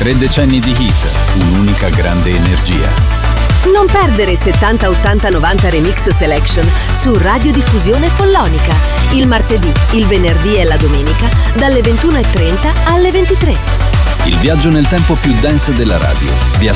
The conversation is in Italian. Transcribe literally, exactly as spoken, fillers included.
Tre decenni di hit, un'unica grande energia. Non perdere settanta, ottanta, novanta Remix Selection su Radiodiffusione Follonica. Il martedì, il venerdì e la domenica dalle ventuno e trenta alle ventitré. Il viaggio nel tempo più dance della radio. Vi